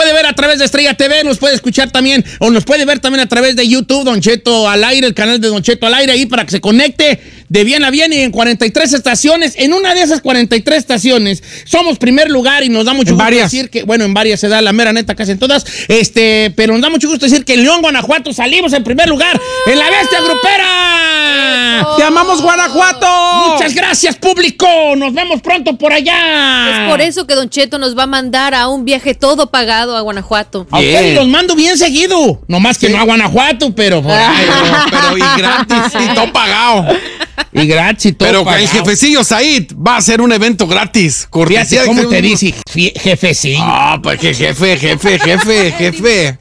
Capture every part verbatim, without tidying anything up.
puede ver a través de Estrella T V, nos puede escuchar también, o nos puede ver también a través de YouTube, Don Cheto al aire, el canal de Don Cheto al aire, ahí para que se conecte de bien a bien y en cuarenta y tres estaciones. En una de esas cuarenta y tres estaciones somos primer lugar y nos da mucho en gusto varias. decir que, bueno, en varias se da la mera neta casi en todas, este, pero nos da mucho gusto decir que en León, Guanajuato salimos en primer lugar en la Bestia Grupera. ¡Te amamos, Guanajuato! Muchas gracias, público. Nos vemos pronto por allá. Es por eso que Don Cheto nos va a mandar a un viaje todo pagado a Guanajuato. A ustedes los mando bien seguido. Nomás que sí. No a Guanajuato, pero por ahí. pero, pero y gratis, y todo pagado. Y gratis y todo pero pagado. Pero el jefecillo Said va a hacer un evento gratis. Fíjate cómo te dice, jefecillo. Ah, pues que jefe, jefe, jefe, jefe.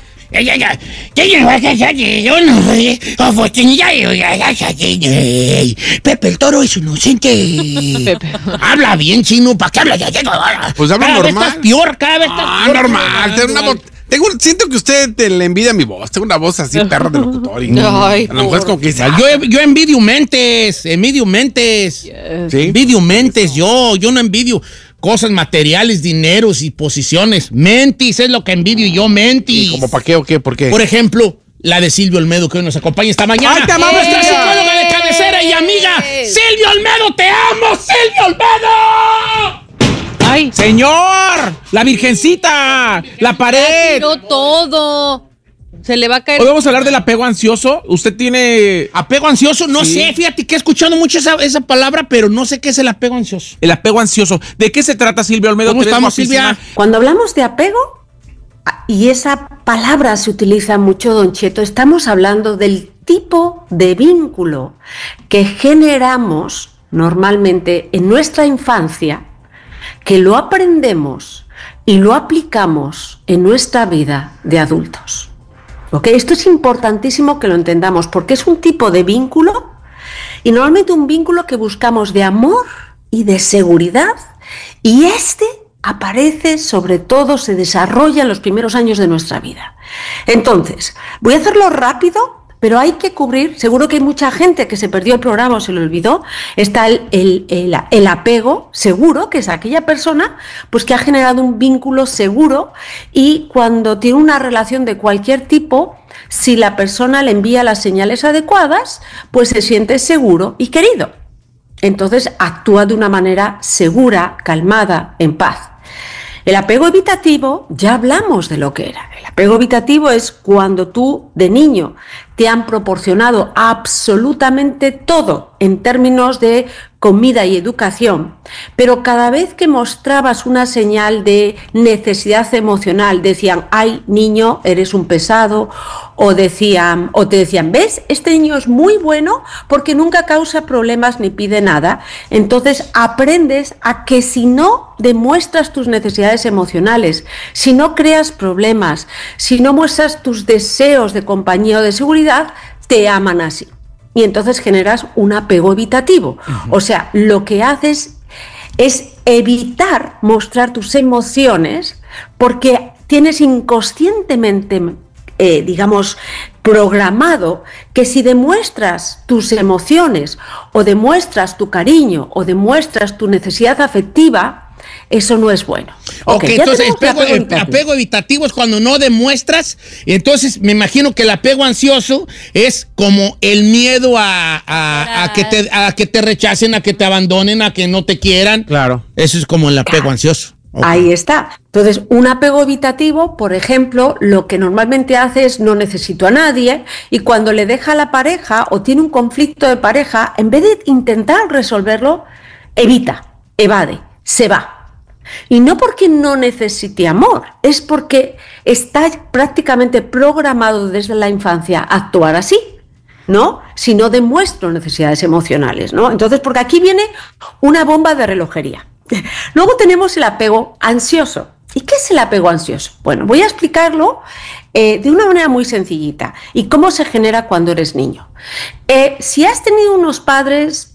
Pepe el Toro es inocente. Pepe. Habla bien, chino. ¿Para qué habla? Pues habla cada normal. Vez estás peor, cada vez estás ah, peor. normal. Tengo una voz, tengo, siento que usted te le envidia mi voz. Tengo una voz así, perra de locutor. Y Ay, a lo mejor es como que dice, yo, yo envidio mentes. Envidio mentes. Yes. ¿Sí? Envidio mentes. Yo, yo no envidio cosas materiales, dineros y posiciones. Mentis es lo que envidio yo, mentis. ¿Y como para qué o qué? ¿Por qué? Por ejemplo, la de Silvio Olmedo, que hoy nos acompaña esta mañana. ¡Ay, te amamos, nuestra psicóloga de cabecera y amiga! ¡Silvio Olmedo, te amo, Silvio Olmedo! ¡Ay! ¡Señor! ¡La virgencita! ¡La pared! ¡No todo! Se le va a caer. ¿Podemos hablar del apego ansioso? ¿Usted tiene apego ansioso? No sí. sé, fíjate que he escuchado mucho esa, esa palabra, pero no sé qué es el apego ansioso. El apego ansioso. ¿De qué se trata, Silvia Olmedo? ¿Cómo estamos, Silvia? Cuando hablamos de apego, y esa palabra se utiliza mucho, Don Cheto, estamos hablando del tipo de vínculo que generamos normalmente en nuestra infancia, que lo aprendemos y lo aplicamos en nuestra vida de adultos. ¿Okay? Esto es importantísimo que lo entendamos porque es un tipo de vínculo y normalmente un vínculo que buscamos de amor y de seguridad y este aparece, sobre todo, se desarrolla en los primeros años de nuestra vida. Entonces, voy a hacerlo rápido, pero hay que cubrir, seguro que hay mucha gente que se perdió el programa o se lo olvidó, está el, el, el, el apego seguro, que es aquella persona pues, que ha generado un vínculo seguro y cuando tiene una relación de cualquier tipo, si la persona le envía las señales adecuadas, pues se siente seguro y querido. Entonces actúa de una manera segura, calmada, en paz. El apego evitativo, ya hablamos de lo que era. El apego evitativo es cuando tú, de niño, te han proporcionado absolutamente todo en términos de comida y educación, pero cada vez que mostrabas una señal de necesidad emocional, decían, ay, niño, eres un pesado, o decían, o te decían, ¿ves? Este niño es muy bueno porque nunca causa problemas ni pide nada. Entonces aprendes a que si no demuestras tus necesidades emocionales, si no creas problemas, si no muestras tus deseos de compañía o de seguridad, te aman así. Y entonces generas un apego evitativo. Uh-huh. O sea, lo que haces es evitar mostrar tus emociones porque tienes inconscientemente, eh, digamos, programado que si demuestras tus emociones o demuestras tu cariño o demuestras tu necesidad afectiva, eso no es bueno. Ok, okay entonces el apego, apego, evitativo. apego evitativo es cuando no demuestras. Entonces me imagino que el apego ansioso es como el miedo a, a, a, que, te, a que te rechacen, a que te abandonen, a que no te quieran. Claro. Eso es como el apego claro. ansioso. Okay. Ahí está. Entonces, un apego evitativo, por ejemplo, lo que normalmente hace es no necesito a nadie y cuando le deja a la pareja o tiene un conflicto de pareja, en vez de intentar resolverlo, evita, evade, se va. Y no porque no necesite amor, es porque está prácticamente programado desde la infancia a actuar así, ¿no? Si no demuestro necesidades emocionales, ¿no? Entonces, porque aquí viene una bomba de relojería. Luego tenemos el apego ansioso. ¿Y qué es el apego ansioso? Bueno, voy a explicarlo eh, de una manera muy sencillita y cómo se genera cuando eres niño. Eh, si has tenido unos padres...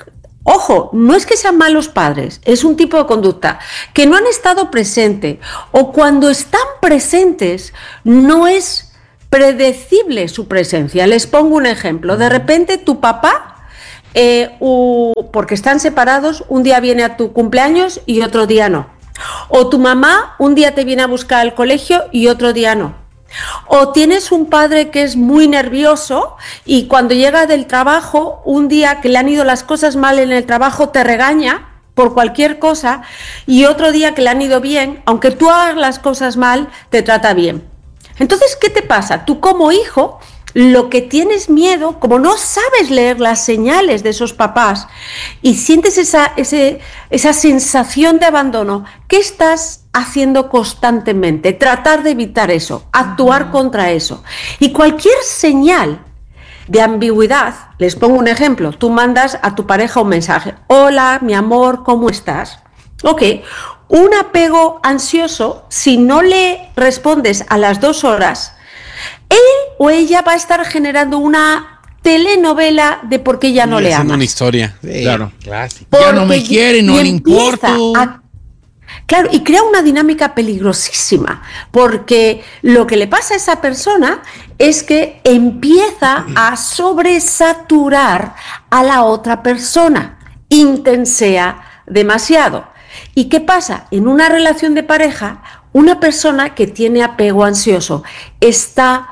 Ojo, no es que sean malos padres, es un tipo de conducta que no han estado presentes o cuando están presentes no es predecible su presencia. Les pongo un ejemplo. De repente tu papá, eh, uh, porque están separados, un día viene a tu cumpleaños y otro día no. O tu mamá un día te viene a buscar al colegio y otro día no. O tienes un padre que es muy nervioso y cuando llega del trabajo, un día que le han ido las cosas mal en el trabajo, te regaña por cualquier cosa, y otro día que le han ido bien, aunque tú hagas las cosas mal, te trata bien. Entonces, ¿qué te pasa? Tú como hijo, lo que tienes miedo, como no sabes leer las señales de esos papás y sientes esa, ese, esa sensación de abandono, ¿qué estás haciendo constantemente? Tratar de evitar eso, actuar contra eso. Y cualquier señal de ambigüedad, les pongo un ejemplo, tú mandas a tu pareja un mensaje: hola, mi amor, ¿cómo estás? Ok, un apego ansioso, si no le respondes a las dos horas, él o ella va a estar generando una telenovela de por qué ya no sí, le amas. Una historia, sí, claro. Clásico. Ya no me quiere, no le importo. A, claro, y crea una dinámica peligrosísima, porque lo que le pasa a esa persona es que empieza a sobresaturar a la otra persona, intensea demasiado. ¿Y qué pasa? En una relación de pareja, una persona que tiene apego ansioso está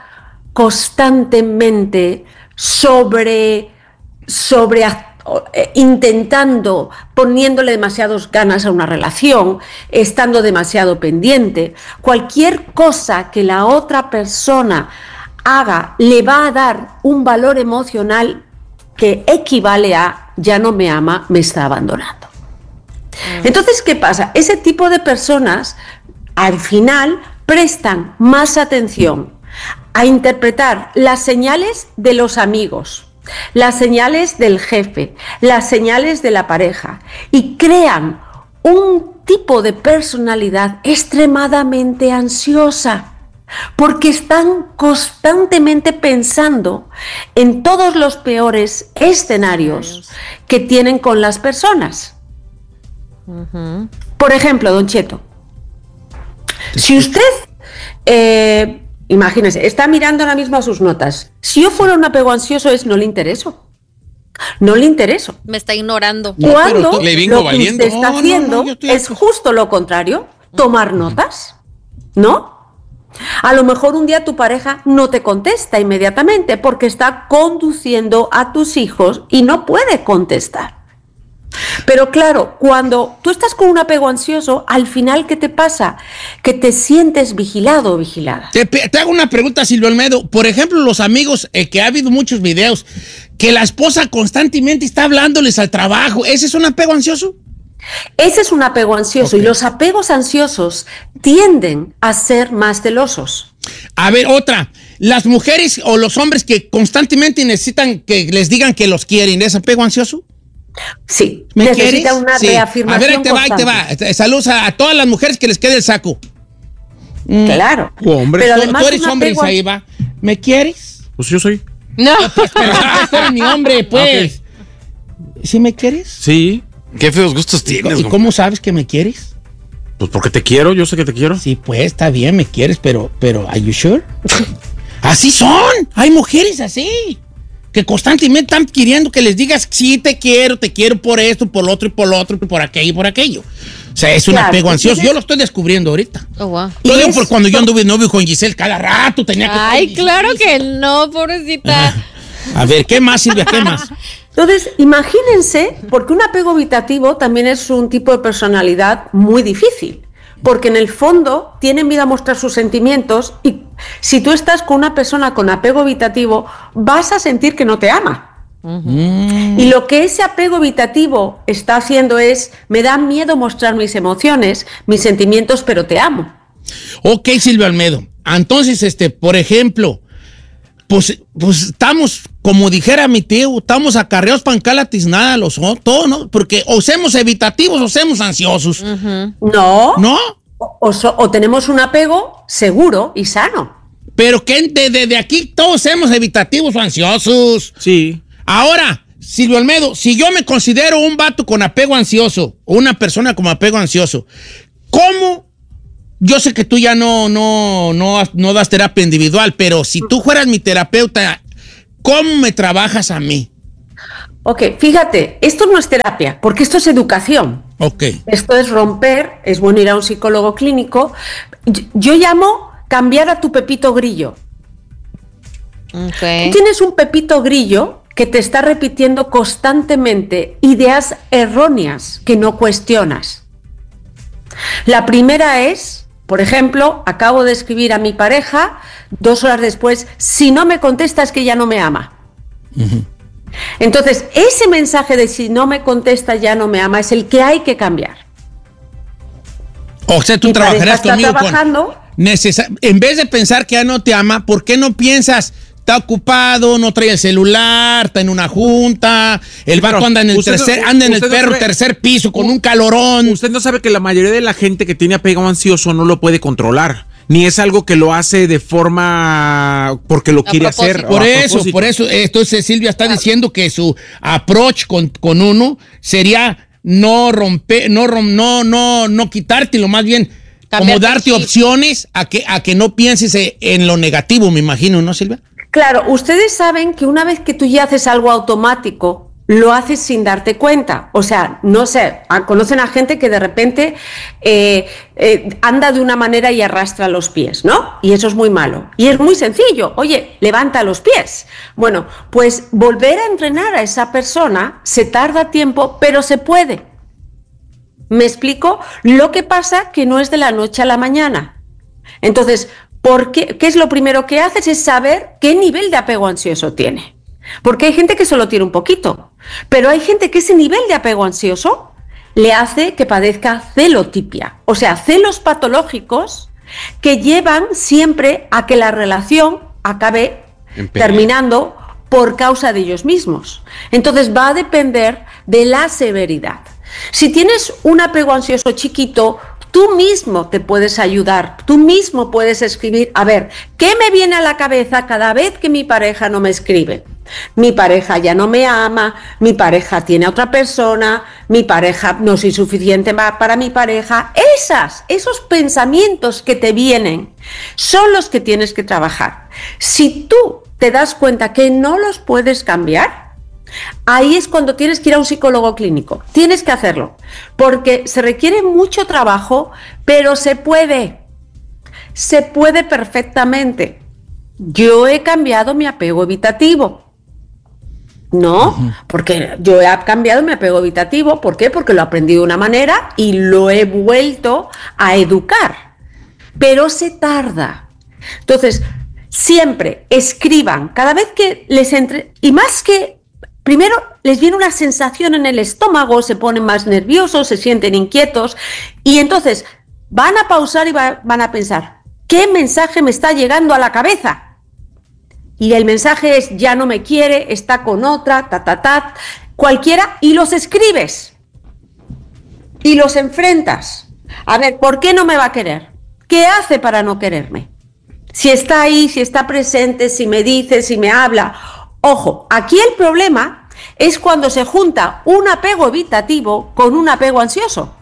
constantemente sobre, sobre intentando, poniéndole demasiadas ganas a una relación, estando demasiado pendiente. Cualquier cosa que la otra persona haga le va a dar un valor emocional que equivale a: ya no me ama, me está abandonando. Entonces, ¿qué pasa? Ese tipo de personas al final prestan más atención a interpretar las señales de los amigos, las señales del jefe, las señales de la pareja, y crean un tipo de personalidad extremadamente ansiosa, porque están constantemente pensando en todos los peores escenarios que tienen con las personas. Uh-huh. Por ejemplo, Don Cheto, si usted, eh, imagínese, está mirando ahora mismo a sus notas. Si yo fuera un apego ansioso, es: no le intereso. No le intereso. Me está ignorando. No, Cuando le vengo lo que valiendo. usted está no, haciendo no, no, es justo lo contrario: tomar notas, ¿no? A lo mejor un día tu pareja no te contesta inmediatamente porque está conduciendo a tus hijos y no puede contestar. Pero claro, cuando tú estás con un apego ansioso, al final, ¿qué te pasa? Que te sientes vigilado o vigilada. Te, te hago una pregunta, Silvio Olmedo. Por ejemplo, los amigos, eh, que ha habido muchos videos, que la esposa constantemente está hablándoles al trabajo. ¿Ese es un apego ansioso? Ese es un apego ansioso, okay. Y los apegos ansiosos tienden a ser más celosos. A ver, otra. Las mujeres o los hombres que constantemente necesitan que les digan que los quieren, ¿es apego ansioso? Sí, ¿Me necesita quieres? una sí. reafirmación. A ver, ahí te va, ahí te va. Saludos a, a todas las mujeres que les quede el saco. Claro. Oh, hombre. Pero tú, además tú eres hombre, apego... ahí va. ¿Me quieres? Pues yo soy. No. no pues, pero tú eres mi hombre, pues. Okay. ¿Sí me quieres? Sí. Qué feos gustos tienes. ¿Y cómo sabes que me quieres? Pues porque te quiero, yo sé que te quiero. Sí, pues está bien, me quieres, pero, pero, ¿are you sure? Así son. Hay mujeres así, que constantemente están queriendo que les digas: sí, te quiero, te quiero por esto, por lo otro, y por lo otro, y por aquello, y por aquello. O sea, es un claro, apego ansioso. Es... Yo lo estoy descubriendo ahorita. Oh, wow. Lo digo por cuando yo anduve novio con Giselle, cada rato tenía que... Ay, claro que no, pobrecita. Ajá. A ver, ¿qué más, Silvia? ¿Qué más? Entonces, imagínense, porque un apego evitativo también es un tipo de personalidad muy difícil, porque en el fondo tienen miedo a mostrar sus sentimientos, y si tú estás con una persona con apego evitativo, vas a sentir que no te ama. Uh-huh. Y lo que ese apego evitativo está haciendo es: me da miedo mostrar mis emociones, mis sentimientos, pero te amo. Ok, Silvio Olmedo. Entonces, este, por ejemplo, pues, pues estamos, como dijera mi tío, estamos acarreados para la tiznada, los todos, ¿no? Porque o somos evitativos o somos ansiosos. Uh-huh. No. ¿No? O, o, so, o tenemos un apego seguro y sano. Pero que desde de, de aquí todos somos evitativos o ansiosos. Sí. Ahora, Silvio Olmedo, si yo me considero un vato con apego ansioso, o una persona con apego ansioso, ¿cómo? Yo sé que tú ya no, no, no, no das terapia individual, pero si tú fueras mi terapeuta, ¿cómo me trabajas a mí? Ok, fíjate, esto no es terapia, porque esto es educación. Ok. Esto es romper, es bueno ir a un psicólogo clínico. Yo, yo llamo cambiar a tu Pepito Grillo. Okay. Tú tienes un Pepito Grillo que te está repitiendo constantemente ideas erróneas que no cuestionas. La primera es, por ejemplo, acabo de escribir a mi pareja, dos horas después, si no me contesta es que ya no me ama. Uh-huh. Entonces, ese mensaje de si no me contesta ya no me ama es el que hay que cambiar. O sea, tú mi trabajarás conmigo trabajando, con necesar- en vez de pensar que ya no te ama, ¿por qué no piensas? Está ocupado, no trae el celular, está en una junta, el vato anda en el tercer, no, anda en el perro no sabe, tercer piso con uh, un calorón. Usted no sabe que la mayoría de la gente que tiene apego ansioso no lo puede controlar. Ni es algo que lo hace de forma porque lo a quiere propósito. hacer. Por eso, propósito. por eso, entonces Silvia está claro. diciendo que su approach con, con uno sería no romper, no, no, no, no quitártelo, más bien Cambiar como darte chip. opciones a que, a que no pienses en lo negativo, me imagino, ¿no, Silvia? Claro, ustedes saben que una vez que tú ya haces algo automático, lo haces sin darte cuenta. O sea, no sé, conocen a gente que de repente eh, eh, anda de una manera y arrastra los pies, ¿no? Y eso es muy malo. Y es muy sencillo. Oye, levanta los pies. Bueno, pues volver a entrenar a esa persona se tarda tiempo, pero se puede. ¿Me explico? Lo que pasa que no es de la noche a la mañana. Entonces, ¿por qué? ¿Qué es lo primero que haces? Es saber qué nivel de apego ansioso tiene. Porque hay gente que solo tiene un poquito, pero hay gente que ese nivel de apego ansioso le hace que padezca celotipia, o sea, celos patológicos que llevan siempre a que la relación acabe terminando por causa de ellos mismos. Entonces va a depender de la severidad. Si tienes un apego ansioso chiquito, tú mismo te puedes ayudar, tú mismo puedes escribir, a ver, ¿qué me viene a la cabeza cada vez que mi pareja no me escribe? Mi pareja ya no me ama, mi pareja tiene a otra persona, mi pareja no soy suficiente para mi pareja. Esas, esos pensamientos que te vienen son los que tienes que trabajar. Si tú te das cuenta que no los puedes cambiar, ahí es cuando tienes que ir a un psicólogo clínico. Tienes que hacerlo, porque se requiere mucho trabajo, pero se puede. Se puede perfectamente. Yo he cambiado mi apego evitativo. No, uh-huh. porque yo he cambiado mi apego evitativo. ¿Por qué? Porque lo aprendí de una manera y lo he vuelto a educar. Pero se tarda. Entonces, siempre escriban, cada vez que les entre... Y más que... Primero les viene una sensación en el estómago, se ponen más nerviosos, se sienten inquietos y entonces van a pausar y va, van a pensar, ¿qué mensaje me está llegando a la cabeza? Y el mensaje es, ya no me quiere, está con otra, ta, ta, ta, cualquiera, y los escribes y los enfrentas. A ver, ¿por qué no me va a querer? ¿Qué hace para no quererme? Si está ahí, si está presente, si me dice, si me habla... Ojo, aquí el problema es cuando se junta un apego evitativo con un apego ansioso.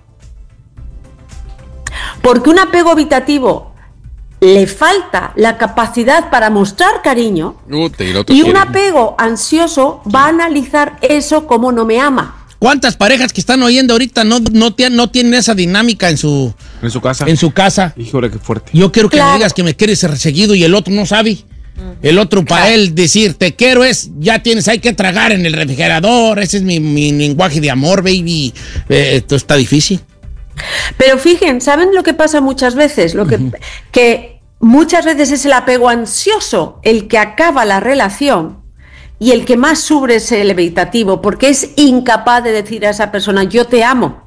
Porque un apego evitativo le falta la capacidad para mostrar cariño y un apego ansioso va a analizar eso como no me ama. ¿Cuántas parejas que están oyendo ahorita no, no, tienen, no tienen esa dinámica en su, en su casa? En su casa. Híjole, qué fuerte. Yo quiero que claro. me digas que me quieres seguido y el otro no sabe. El otro para claro. él decir te quiero es ya tienes hay que tragar en el refrigerador, ese es mi, mi lenguaje de amor, baby. Eh, esto está difícil. Pero fíjense, ¿saben lo que pasa muchas veces? Lo que, uh-huh. que muchas veces es el apego ansioso el que acaba la relación y el que más sufre es el evitativo, porque es incapaz de decir a esa persona yo te amo,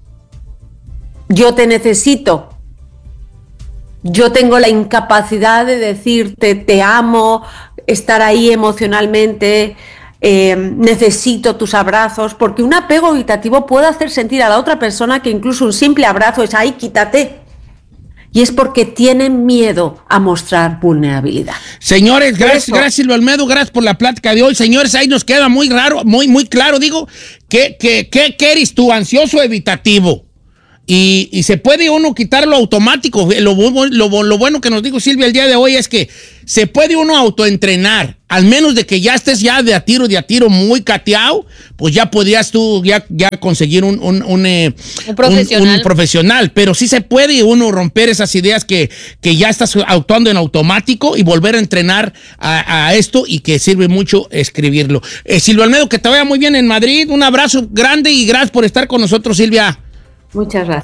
yo te necesito. Yo tengo la incapacidad de decirte te amo, estar ahí emocionalmente, eh, necesito tus abrazos, porque un apego evitativo puede hacer sentir a la otra persona que incluso un simple abrazo es ¡ay, quítate! Y es porque tienen miedo a mostrar vulnerabilidad. Señores, gracias, gracias Silvia Olmedo, gracias por la plática de hoy. Señores, ahí nos queda muy raro, muy, muy claro, digo, que, que, que, que eres tú, ansioso o evitativo. Y, y se puede uno quitarlo automático. Lo, lo, lo bueno que nos dijo Silvia el día de hoy es que se puede uno autoentrenar. al menos de que ya estés ya de a tiro, de a tiro muy cateado, pues ya podrías tú ya, ya conseguir un, un, un, eh, un, profesional. Un, un profesional. Pero sí se puede uno romper esas ideas que, que ya estás actuando en automático y volver a entrenar a, a esto, y que sirve mucho escribirlo. Eh, Silvia Olmedo, que te vaya muy bien en Madrid. Un abrazo grande y gracias por estar con nosotros, Silvia. Muchas gracias.